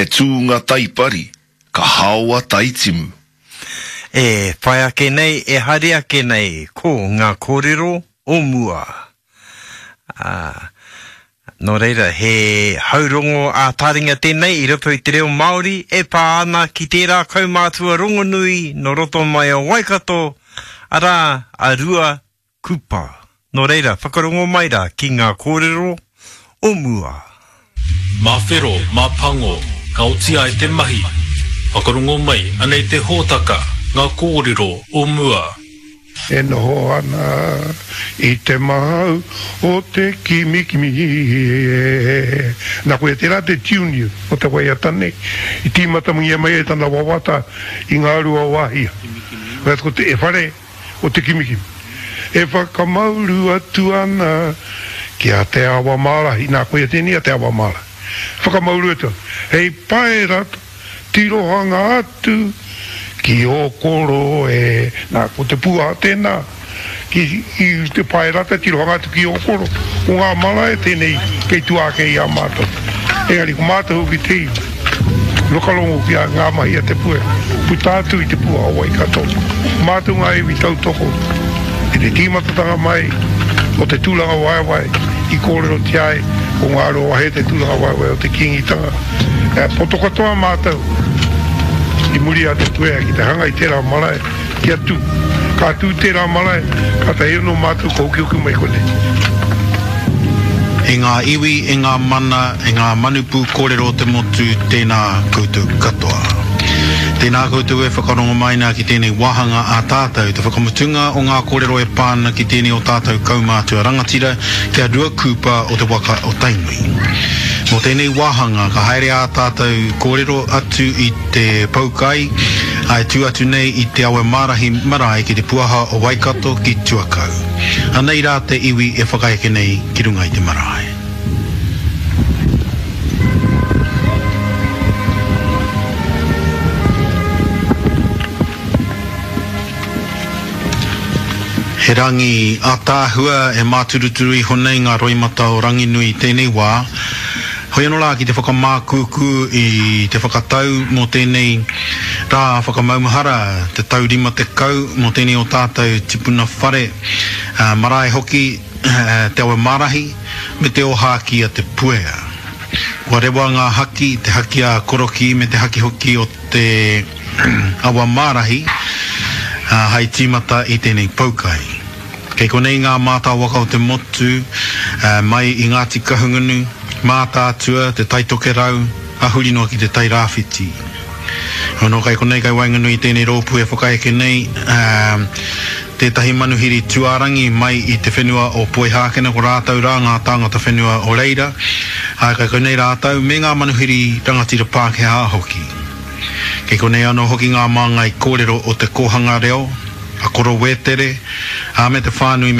tūnga taipari, ka hawa taitimu. E whai ake nei, e hari ake nei, ko ngā kōrero o mua. No reira, he haurongo a taringa tēnei, I roto I te reo Māori, e pā ana ki tērā kaumātua rongonui, no roto mai o Waikato, ara a rua kupa. No reira, whakarongo mai ra ki ngā kōrero o mua. Mā whero, mā pango, ka otia e te mahi, whakarongo mai, anei te hōtaka, ngā kōrero o mua. E noho ana I te mahau o te kimikimi. Nā koe tērā te tiuni o te wai atane. I tīmata mungia mai e tana wawata I ngā rua wahia. Wai ko te e whare o te kimikimi. E whakamauru atu ana ki a te awa marahi. Nā koe tēni a te awa marahi. Whakamauru atu. Hei pae rato, tirohanga atu, ki o koro e nā ko te pua tēnā ki te pae rata tirohanga atu ki o koro o ngā mala e tēnei kei tuake I a mātou engari ko mātou ki te lokalongo ki a ngā mahi a te pua putātu I te pua o Waikato mātou ngā iwi tautoko e te tīmatatanga mai o te tūlanga waiwai I kōrero te ai o ngā roa he te tūlanga waiwai o te kingitanga potokatoa mātou I muri a te tuea ki te hanga I tērā malai ki atu ka atu tērā malai ka te heo no mātou ko uki mai kone E ngā iwi, e ngā mana, e ngā manupu kōrero te motu tēnā koutou katoa Tēnā koutou e whakarongo mai nā ki tēnei wahanga a tātou te whakamutunga o ngā kōrero e pāna ki tēnei o tātou kaumātua rangatira kia rua kupa o te waka o Tainui Mo tēnei wahanga, ka haere a tātou kōrero atu I te paukai, ai tu atu nei I te awa marahi marae ki te puaha o Waikato ki Tuakau. Anei rā te iwi e whakaeke nei ki runga I te marae. He rangi a tāhua e māturuturu I honei ngā roimata o rangi nui tēnei wā, Hoi anō rā ki te whakamākuku I te whakatau mō tēnei rā whakamaumahara te taurima te kau mō tēnei o tātou tipuna whare marae hoki te awa marahi me te ohaki a te puea. Wa rewa ngā haki, te haki a koroki me te haki hoki o te awa marahi hai tīmata I tēnei paukai. Kei konei ngā mātā waka o te motu mai I Ngāti Kahungunu mātātua, te taitoke rau, ahuri noa ki te tai rāwhiti. Hono kai konei kai wainganui tēnei rōpu e whakaeke nei, tētahi manuhiri tuarangi mai I te whenua o Poihākena ko rātau rā ngā tāngata whenua o Reira, kai konei rātau me ngā manuhiri rangatira Pākehā hoki. Kei konei anō hoki ngā māngai kōrero o te kohanga reo, a koro wetere, me te whānui